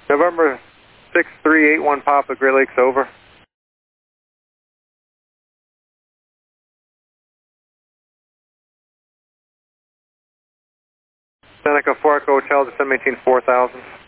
November 6381 Papa, Great Lakes, over. Seneca 4 Echo Hotel, descend maintain 4000.